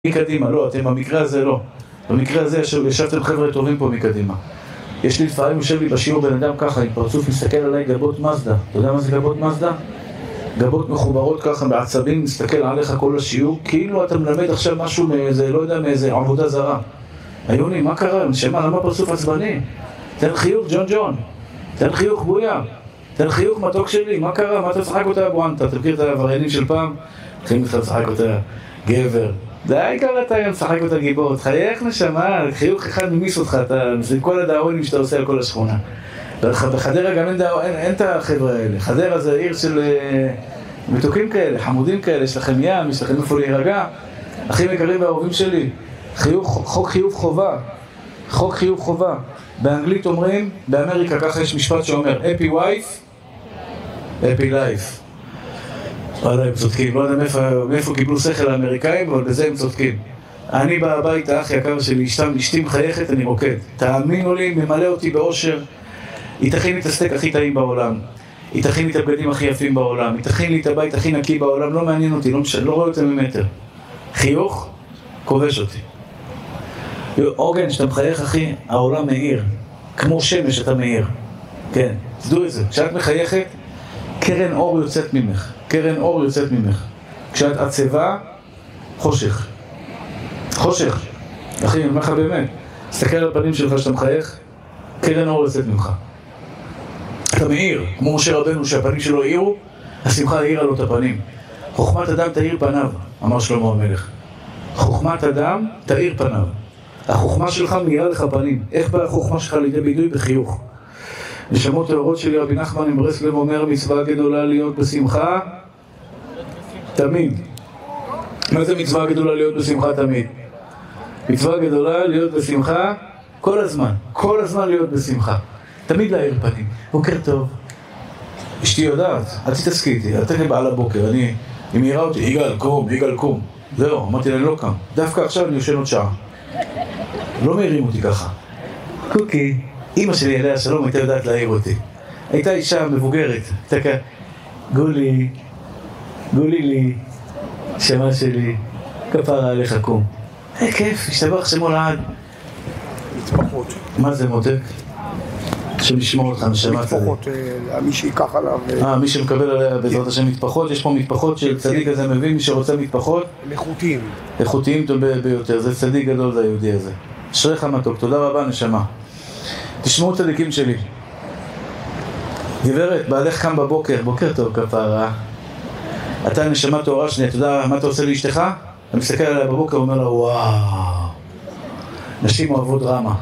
מקדימה, לא, אתם במקרה הזה לא. במקרה הזה ישבתם חבר'ה טובים פה מקדימה. יש לי לפעמים, יושב לי בשיעור בן אדם ככה, עם פרצוף מסתכל עליי גבות מזדה. אתה יודע מה זה גבות מזדה? גבות מחוברות ככה בעצבים, מסתכל עליך כל השיעור, כאילו אתה מלמד עכשיו משהו מאיזה, לא יודע, מאיזה עבודה זרה. היוני, מה קרה? נשמע, למה פרצוף עצבני? תן חיוך, ג'ון. תן חיוך, בויה. תן חיוך, מתוק שלי. מה קרה? מה אתה צחק אותה, בואנטה? אתה מכיר את העבריינים של פעם? תחים לך לצחק אותה, גבר. די כבר אתה גם צחק אותה גיבור. תחייך נשמה, חיוך אחד ממיס אותך. זה כל הדאונים שאתה עושה על כל השכונה. בחדרה גם אין את החבר'ה האלה. חדרה זה עיר של מתוקים כאלה, חמודים כאלה. יש לכם ים, יש לכם איפה להירגע. אחים יקרים והאהובים שלי. חוק חיוב חובה. חוק חיוב חובה. באנגלית אומרים, באמריקה ככה יש משפט שאומר happy wife, happy life. וואלה, הם צודקים. לא יודע מאיפה קיבלו שכל האמריקאים, אבל בזה הם צודקים. אני בא הביתה, אח יקר שלי, אשתי מחייכת, אני רוקד. תאמינו לי, ממלא אותי באושר. היא תכין לי את הסטייק הכי טעים בעולם. היא תכין לי את הבגדים הכי יפים בעולם. היא תכין לי את הבית הכי נקי בעולם. לא מעניין אותי, לא רואה אותם ממטר. חיוך, כובש אותי. אורגן, שאתה מחייך אחי, העולם מאיר. כמו שמש אתה מאיר. כן, תדעו את זה. כשאת מחייכת, קרן אור יוצאת ממך. קרן אור יוצאת ממך. כשאת עצבה, חושך. חושך. אחי, אני אומר לך באמת. תסתכל על הפנים שלך שאתה מחייך, קרן אור יוצאת ממך. אתה מאיר. כמו משה רבנו שהפנים שלו העירו, השמחה העירה לו את הפנים. חוכמת אדם תאיר פניו, אמר שלמה המלך. חוכמת אדם תאיר פניו. החוכמה שלך מאירה לך פנים. איך באה החוכמה שלך לידי ביטוי? בחיוך. נשמות האורות שלי רבי נחמן מברסלב אומר, מצווה גדולה להיות בשמחה תמיד. מה זה מצווה גדולה להיות בשמחה תמיד? מצווה גדולה להיות בשמחה כל הזמן. כל הזמן להיות בשמחה. תמיד להאיר פנים. בוקר טוב. אשתי יודעת, אל תתעסקי איתי, אל תגיד בעל הבוקר. היא מאירה אותי, יגאל קום. זהו, אמרתי לה, אני לא קם. דווקא עכשיו אני יושן עוד שעה. לא מאירים אותי ככה. קוקי, אמא שלי אליה שלום הייתה יודעת להעיר אותי. הייתה אישה מבוגרת, הייתה כאן, גולי לי, שמה שלי, כפרה עליך קום. כיף, השתבח שמו לעד. מתפחות. מה זה מותק? שנשמור אותך, נשמה צדיק. מתפחות, מי שיקח עליו. מי שמקבל עליה בעזרת השם מתפחות, יש פה מתפחות של צדיק הזה מביא, מי שרוצה מתפחות. איכותיים ביותר, זה צדיק גדול, זה היהודי הזה. אשריך מתוק, תודה רבה נשמה. תשמעו צדיקים שלי. גברת, בעלך קם בבוקר, בוקר טוב כפרה. אתה נשמה תוארה שני, אתה יודע מה אתה עושה לאשתך? אתה מסתכל עליה בבוקר ואומר לה, וואו. נשים אוהבות דרמה.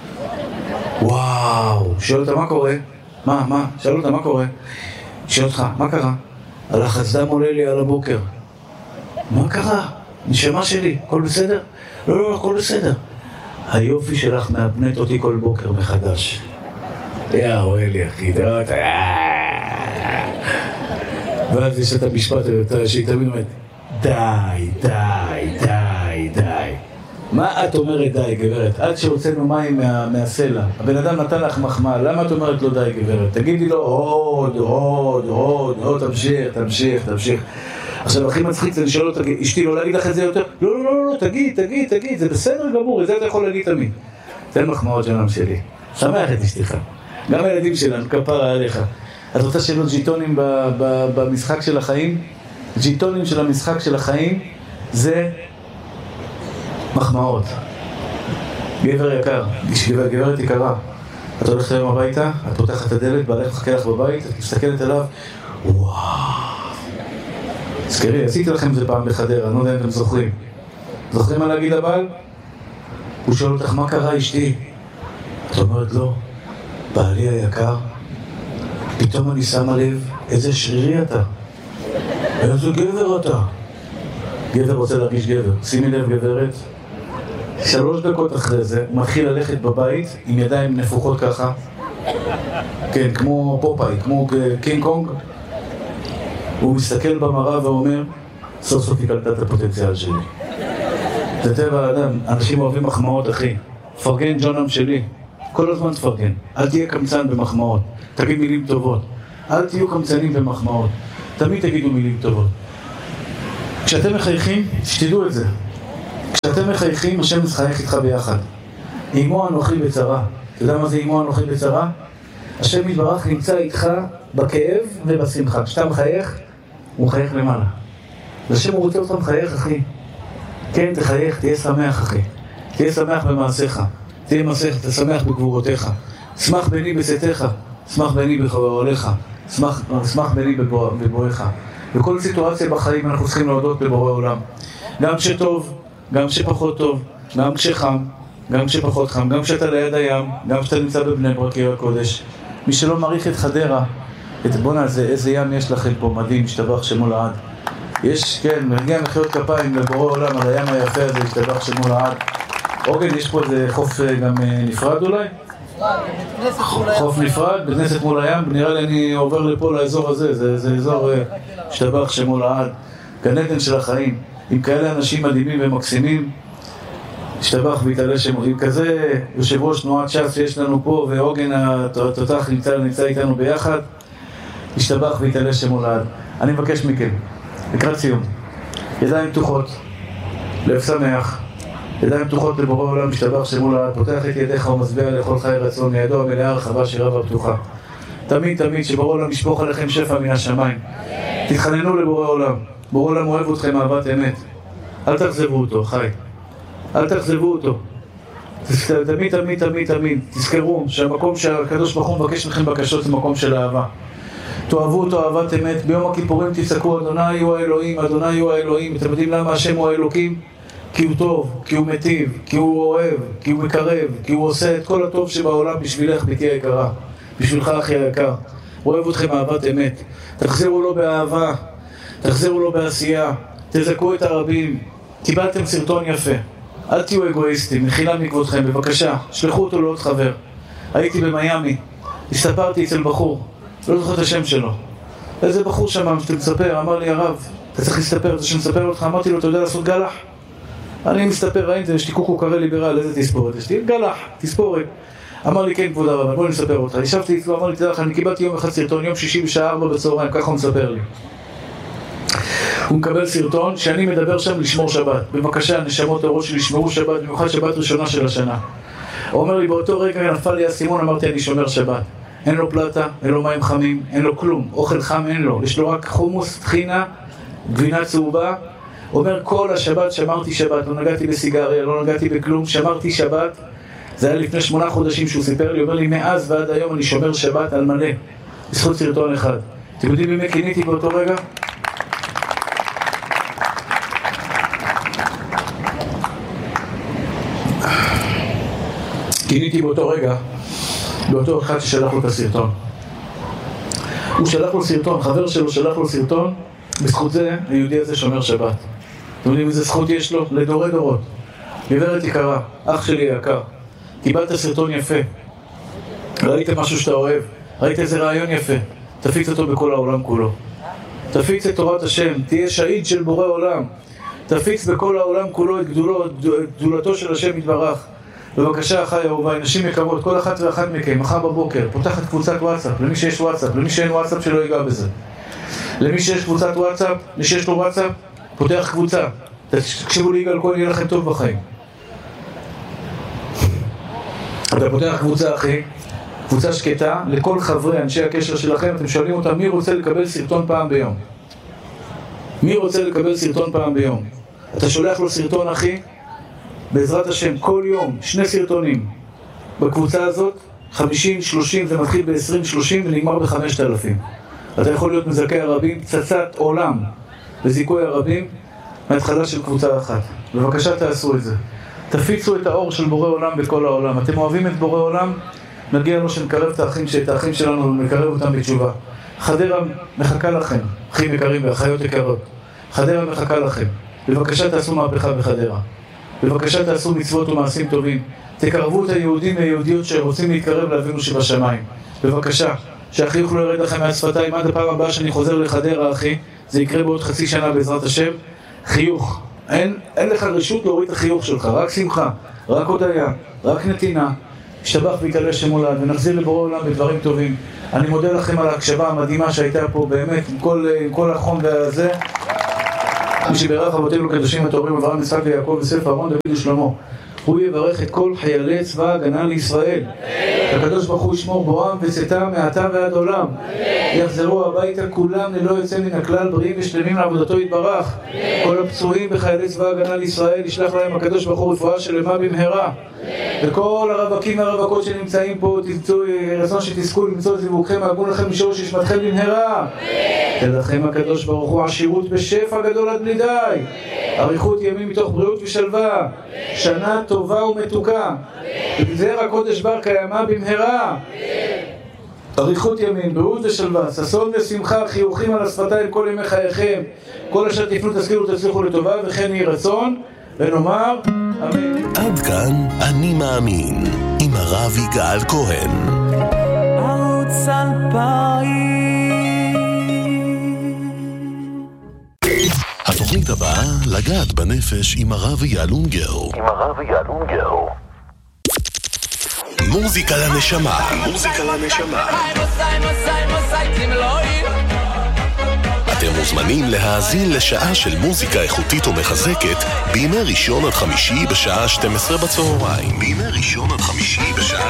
וואו. שואל אותה מה קורה? מה? שאל אותה מה קורה? שואל אותך, מה קרה? הלחץ דם עולה לי על הבוקר. מה קרה? נשמה שלי, הכל בסדר? לא, הכל בסדר. היופי שלך מאבנת אותי כל בוקר מחדש. רואה לי אחי, תראה אותה. ואז יש את המשפט שהיא תמיד אומרת, די. מה את אומרת די גברת? עד שהוצאנו מים מהסלע. הבן אדם נתן לך מחמאה, למה את אומרת לו די גברת? תגידי לו עוד, תמשיך. עכשיו הכי מצחיק זה לשאול אותה, אשתי לא להגיד לך את זה יותר? לא, תגיד, זה בסדר גמור, את זה אתה יכול להגיד תמיד. תן מחמאות שלנו שלי, שמח את אשתך. גם הילדים שלנו, כפרה עליך. את רוצה שאלות ג'יטונים במשחק של החיים? ג'יטונים של המשחק של החיים זה מחמאות. גבר יקר, גברת יקרה. את הולכת היום הביתה, את פותחת את הדלת, בעלך מחכה לך בבית, את מסתכלת עליו, וואו. זכרי, עשיתי לכם את זה פעם בחדרה, אני לא יודע אם אתם זוכרים. זוכרים מה להגיד לבעל? הוא שואל אותך, מה קרה אשתי? את אומרת לו, בעלי היקר, פתאום אני שמה לב, איזה שרירי אתה. איזה גבר אתה. גבר רוצה להרגיש גבר. שימי לב גברת, 3 דקות אחרי זה, הוא מתחיל ללכת בבית עם ידיים נפוחות ככה. כן, כמו פופאי, כמו קינג קונג. הוא מסתכל במראה ואומר, סוף סוף היא קלטה את הפוטנציאל שלי. זה טבע האדם, אנשים אוהבים מחמאות אחי. פרגן ג'ונם שלי, כל הזמן תפרגן. אל תהיה קמצן במחמאות, תגיד מילים טובות. אל תהיו קמצנים במחמאות, תמיד תגידו מילים טובות. כשאתם מחייכים, תשתדעו את זה. כשאתם מחייכים, השם מחייך איתך ביחד. עמו אנוכי בצרה. אתה יודע מה זה עמו אנוכי בצרה? השם יתברך נמצא איתך בכאב ובשמחה. כשאתה מחייך, הוא מחייך למעלה. והשם הוא רוצה אותך מחייך, אחי. כן, תחייך, תהיה שמח, אחי. תהיה שמח במעשיך. תהיה שמח בגבורותיך. שמח בני בצאתך. שמח בני בחבריך. שמח בני בבואך. בכל סיטואציה בחיים אנחנו צריכים להודות לבורא עולם. גם כשטוב, גם כשפחות טוב, גם כשחם, גם כשפחות חם, גם כשאתה ליד הים, גם כשאתה נמצא בבני ברק עיר הקודש. מי שלא מעריך את חדרה, בוא'נה, איזה ים יש לכם פה, מדהים, השתבח שמו לעד. יש, כן, מגיע מחיאות כפיים לבורא עולם על הים היפה הזה, השתבח שמו לעד. אוגן, יש פה איזה חוף גם נפרד אולי? חוף נפרד, בכנסת מול הים, נראה לי אני עובר לפה לאזור הזה, זה אזור השתבח שמו לעד, גן עדן של החיים, עם כאלה אנשים מדהימים ומקסימים, השתבח והתעלה שמו, עם כזה יושב ראש תנועת ש"ס שיש לנו פה, ואוגן התותח נמצא איתנו ביחד, השתבח והתעלה שמו לעד. אני מבקש מכם, לקראת סיום, ידיים פתוחות, לב שמח, ידיים פתוחות לבורא עולם, משתבח שמו לעד, פותח את ידיך ומשביע לכל חי רצון, ידו המלאה הרחבה שירה והפתוחה. תמיד שבורא עולם ישפוך עליכם שפע מן השמיים. תתחננו לבורא עולם, בורא עולם אוהב אתכם אהבת אמת. אל תחזבו אותו, חי. אל תחזבו אותו. תמיד תזכרו שהמקום שהקדוש ברוך הוא מבקש לכם בקשות זה מקום של אהבה. תאהבו אותו אהבת אמת. ביום הכיפורים תצעקו אדוני הוא האלוהים, אדוני הוא האלוהים. אתם יודעים למה השם הוא האלוקים? כי הוא טוב, כי הוא מטיב, כי הוא אוהב, כי הוא מקרב, כי הוא עושה את כל הטוב שבעולם בשבילך ביתי היקרה, בשבילך אחי היקר. הוא אוהב אתכם אהבת אמת. תחזירו לו באהבה, תחזירו לו בעשייה, תזכו את הרבים. קיבלתם סרטון יפה, אל תהיו אגואיסטים, מחילה מכבודכם, בבקשה, שלחו אותו לעוד חבר. הייתי במיימי, הסתפרתי אצל בחור, לא זוכר את השם שלו. איזה בחור שם שאתה מספר, אמר לי הרב, אתה צריך להסתפר, זה שמספר אותך, אמרתי לו, אתה יודע לעשות גלח? אני מסתפר, ראיתי, יש לי קוקו קרא ליברל, איזה תספורת? יש לי גלח, תספורת. אמר לי, כן, כבוד הרב, בוא נספר אותך. ישבתי איתו, אמר לי, תדע לך, אני קיבלתי יום אחד סרטון, יום שישי בשעה 4 בצהריים, ככה הוא מספר לי. הוא מקבל סרטון שאני מדבר שם לשמור שבת. בבקשה, נשמות האורות שלי, שמרו שבת, במיוחד שבת ראשונה של השנה. הוא אומר לי, באותו רגע נפל לי הסימון, אמרתי, אני שומר שבת. אין לו פלטה, אין לו מים חמים, אין לו כלום. אוכל חם אין לו. יש לו רק חומוס, טחינה, גבינה צהובה. הוא אומר, כל השבת שמרתי שבת, לא נגעתי בסיגריה, לא נגעתי בכלום, שמרתי שבת. זה היה לפני 8 חודשים שהוא סיפר לי, הוא אומר לי, מאז ועד היום אני שומר שבת על מלא. בזכות סרטון אחד. אתם יודעים במי קיניתי באותו רגע? קיניתי באותו רגע, באותו אחד ששלח לו את הסרטון. הוא שלח לו סרטון, חבר שלו שלח לו סרטון, בזכות זה היהודי הזה שומר שבת. אתם יודעים איזה זכות יש לו? לדורי דורות. גברת יקרה, אח שלי יקר, קיבלת סרטון יפה, ראית משהו שאתה אוהב, ראית איזה רעיון יפה, תפיץ אותו בכל העולם כולו. תפיץ את תורת השם, תהיה שהיד של בורא עולם, תפיץ בכל העולם כולו את גדולתו של השם יתברך. בבקשה אחי אהוביי, נשים יקרות, כל אחת ואחת מכם, מחר בבוקר, פותחת קבוצת וואטסאפ, למי שיש וואטסאפ, למי שאין וואטסאפ שלא ייגע בזה. למי שיש קבוצת וואטסאפ, למי שיש לו וואטסאפ, פותח קבוצה. תקשיבו לי יגאל כהן, יהיה לכם טוב בחיים. אתה פותח קבוצה אחי, קבוצה שקטה, לכל חברי אנשי הקשר שלכם, אתם שואלים אותם מי רוצה לקבל סרטון פעם ביום. מי רוצה לקבל סרטון פעם ביום? אתה שולח לו סרטון אחי, בעזרת השם, כל יום, 2 סרטונים. בקבוצה הזאת, 50, 30, זה מתחיל ב-20, 30 ונגמר ב-5,000. אתה יכול להיות מזכי הרבים, פצצת עולם וזיכוי הרבים מההתחלה של קבוצה אחת. בבקשה תעשו את זה. תפיצו את האור של בורא עולם בכל העולם. אתם אוהבים את בורא עולם? נגיע לו שנקרב את האחים שלנו ונקרב אותם בתשובה. חדרה מחכה לכם, אחים יקרים ואחיות יקרות. חדרה מחכה לכם. בבקשה תעשו מהפכה בחדרה. בבקשה תעשו מצוות ומעשים טובים. תקרבו את היהודים והיהודיות שרוצים להתקרב לאבינו שבשמיים. בבקשה, שהחיוך לא ירד לכם מהשפתיים. עד הפעם הבאה שאני חוזר לחדרה, אחי, זה יקרה בעוד חצי שנה בעזרת השם. חיוך. אין לך רשות להוריד את החיוך שלך, רק שמחה, רק הודיה, רק נתינה. השתבח ויתעלה שמו לעד, ונחזיר לבורא עולם בדברים טובים. אני מודה לכם על ההקשבה המדהימה שהייתה פה, באמת, עם כל החום והזה. מי שברך אבותינו הקדושים הטהורים אברהם, יצחק ויעקב ויוסף אהרון דוד ושלמה, הוא יברך את כל חיילי צבא ההגנה לישראל. הקדוש ברוך הוא ישמור בואם וצאתם מעתה ועד עולם. יחזרו הביתה כולם ללא יוצא מן הכלל בריאים ושלמים לעבודתו יתברך. כל הפצועים בחיילי צבא ההגנה לישראל ישלח להם הקדוש ברוך הוא רפואה שלמה במהרה. וכל הרווקים והרווקות שנמצאים פה, רצון שתזכו למצוא זיווגכם, הגון לכם משורש נשמתכם במהרה. תן לכם הקדוש ברוך הוא עשירות בשפע גדול עד בלי די, אריכות ימים מתוך בריאות ושלווה, שנה טובה ומתוקה, וגזר הקודש בר קיימה במהרה. אריכות ימים, בריאות ושלווה, ששון ושמחה, חיוכים על השפתיים כל ימי חייכם, כל אשר תפנו תשכילו תצליחו לטובה, וכן יהי רצון, ונאמר אמן. עד כאן אני מאמין, עם הרב יגאל כהן. ערוץ 2000. התוכנית הבאה, לגעת בנפש עם הרב יעלונגר. מוזיקה לנשמה. אתם מוזמנים להאזין לשעה של מוזיקה איכותית ומחזקת בימי ראשון עד חמישי בשעה 12 בצהריים.